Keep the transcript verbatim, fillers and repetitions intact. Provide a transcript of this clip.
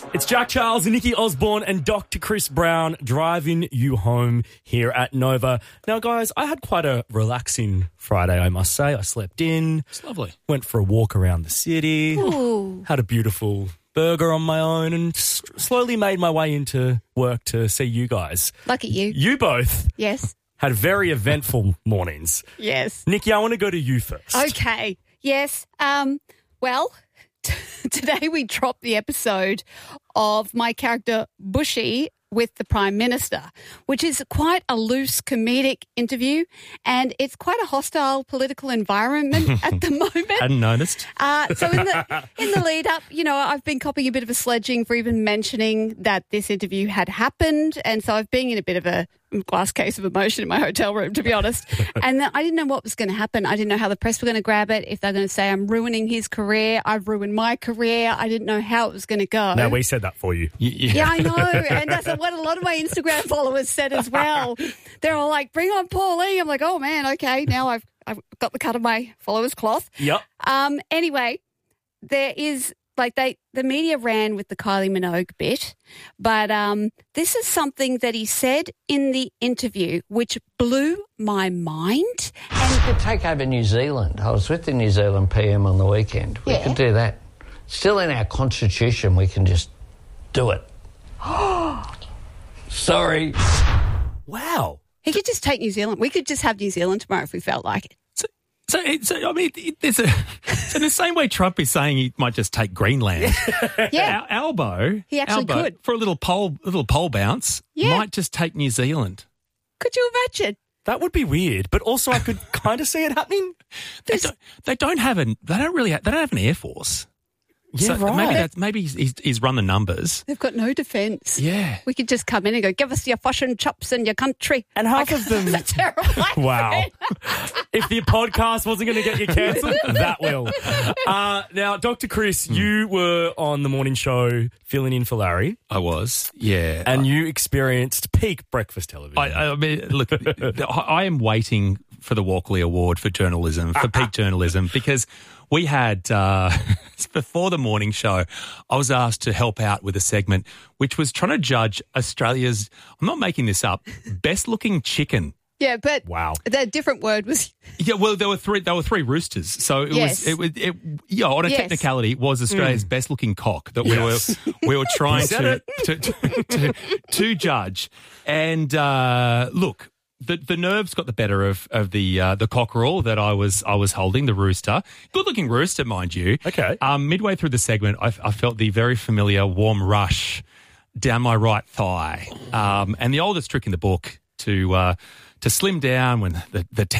It's Jack Charles, Nikki Osborne and Doctor Chris Brown driving you home here at Nova. Now, guys, I had quite a relaxing Friday, I must say. I slept in. It's lovely. Went for a walk around the city. Ooh. Had a beautiful burger on my own and s- slowly made my way into work to see you guys. Look at you. You both Yes. had very eventful mornings. Yes. Nikki, I want to go to you first. Okay. Yes. Um, well, t- today we dropped the episode of my character Bushy with the Prime Minister, which is quite a loose comedic interview, and it's quite a hostile political environment at the moment. Hadn't noticed. Uh, so in the in the lead up, you know, I've been copying a bit of a sledging for even mentioning that this interview had happened, and so I've been in a bit of a glass case of emotion in my hotel room, to be honest. And then I didn't know what was going to happen. I didn't know how the press were going to grab it, if they're going to say I'm ruining his career, I've ruined my career. I didn't know how it was going to go. No, we said that for you. Yeah. Yeah, I know. And that's what a lot of my Instagram followers said as well. They're all like, bring on Paulie. I'm like, oh, man, okay, now I've, I've got the cut of my followers' cloth. Yep. Um. Anyway, there is, like, they the media ran with the Kylie Minogue bit, but um, this is something that he said in the interview which blew my mind. We could take over New Zealand. I was with the New Zealand P M on the weekend. We Yeah. could do that. Still in our constitution, we can just do it. Sorry. Wow. He could just take New Zealand. We could just have New Zealand tomorrow if we felt like it. So, so, it- so I mean, it, there's a. So in the same way Trump is saying he might just take Greenland, Yeah. Al- Albo, He actually Albo, could. for a little pole, little pole bounce, Yeah. might just take New Zealand. Could you imagine? That would be weird, but also I could kind of see it happening. They don't, they don't have an. They don't really. Have, they don't have an air force. Yeah, so right. Maybe that's maybe he's, he's, he's run the numbers. They've got no defence. Yeah. We could just come in and go, give us your fish and chops and your country. And half of them- That's a terrible accent. Wow. If the podcast wasn't going to get you cancelled, that will. Uh, now, Doctor Chris, you were on the morning show filling in for Larry, I was. Yeah. and you experienced peak breakfast television. I, I mean, look, I am waiting for the Walkley Award for journalism, for peak journalism, because we had, uh, before the morning show, I was asked to help out with a segment which was trying to judge Australia's, I'm not making this up, best looking chicken. Yeah, but Wow. the different word was, Yeah, well, there were three. There were three roosters, so it Yes. was. It was. It, yeah, on a Yes. technicality, it was Australia's best looking cock that Yes. we were we were trying said to to, to, to to judge. And uh, look, the the nerves got the better of of the uh, the cockerel that I was I was holding, the rooster. Good looking rooster, mind you. Okay. Um, midway through the segment, I, I felt the very familiar warm rush down my right thigh. Um, and the oldest trick in the book to uh, to slim down when the the